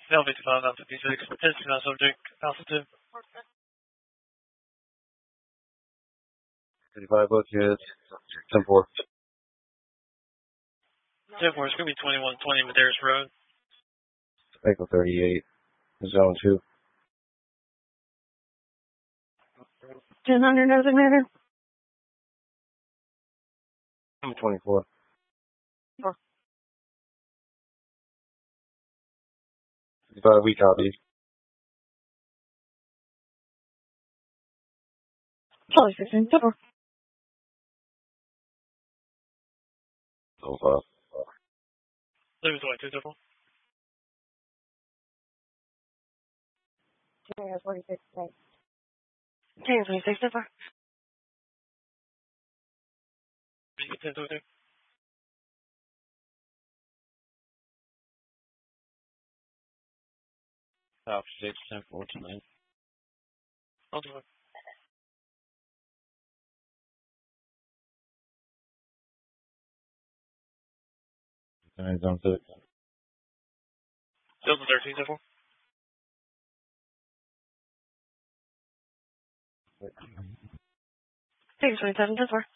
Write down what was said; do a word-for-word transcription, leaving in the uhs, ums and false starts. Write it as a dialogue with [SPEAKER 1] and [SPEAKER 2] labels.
[SPEAKER 1] L fifty-five, nine fifty-six. History not subject. Alpha two.
[SPEAKER 2] fifty-five buckhead. ten four.
[SPEAKER 1] ten four, it's going to be twenty-one twenty Medeiros Road.
[SPEAKER 2] Echo thirty-eight. Zone two.
[SPEAKER 3] ten hundred designator.
[SPEAKER 2] twenty-four.
[SPEAKER 3] Four.
[SPEAKER 2] fifty-five, we copy.
[SPEAKER 3] Charlie sixteen, ten four.
[SPEAKER 2] So far.
[SPEAKER 1] Louis twenty-two, ten four.
[SPEAKER 3] Junior forty-six, ten. Junior twenty-six, ten four.
[SPEAKER 1] ten twenty-two.
[SPEAKER 2] Alpha six, ten four, tonight.
[SPEAKER 1] I'll do it.
[SPEAKER 2] And zone six.
[SPEAKER 1] Delta thirteen, ten four.
[SPEAKER 3] Junior twenty-seven, ten four.